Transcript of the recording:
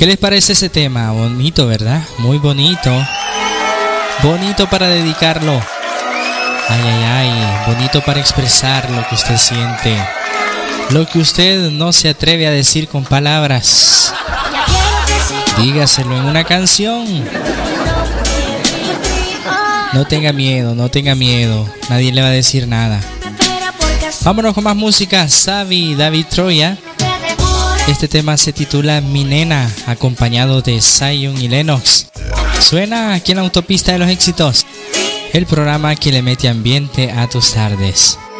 ¿Qué les parece ese tema? Bonito, ¿verdad? Muy bonito. Bonito para dedicarlo. Ay, ay, ay. Bonito para expresar lo que usted siente. Lo que usted no se atreve a decir con palabras. Dígaselo en una canción. No tenga miedo, no tenga miedo. Nadie le va a decir nada. Vámonos con más música. Savi, David Troya. Este tema se titula Mi Nena, acompañado de Zion y Lennox. Suena aquí en la Autopista de los Éxitos, el programa que le mete ambiente a tus tardes.